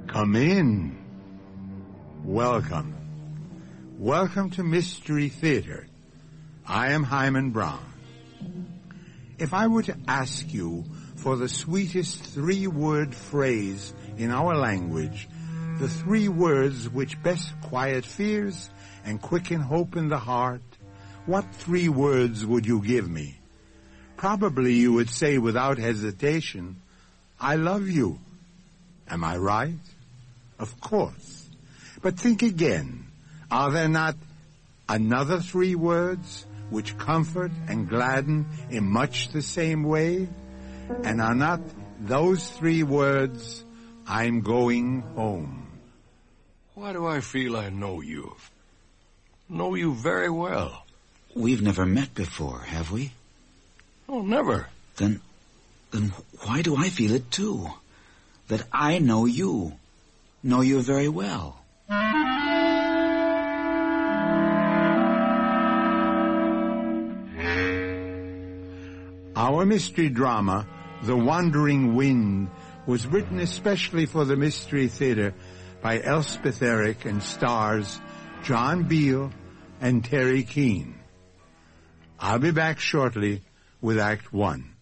Come in. Welcome. Welcome to Mystery Theater. I am Hyman Brown. If I were to ask you for the sweetest three-word phrase in our language, the three words which best quiet fears and quicken hope in the heart, what three words would you give me? Probably you would say without hesitation, I love you. Am I right? Of course. But think again. Are there not another three words which comfort and gladden in much the same way? And are not those three words, I'm going home? Why do I feel I know you? Know you very well. We've never met before, have we? Oh, never. Then why do I feel it too? That I know you very well. Our mystery drama, The Wandering Wind, was written especially for the Mystery Theater by Elspeth Eric and stars John Beale and Terry Keane. I'll be back shortly with Act 1.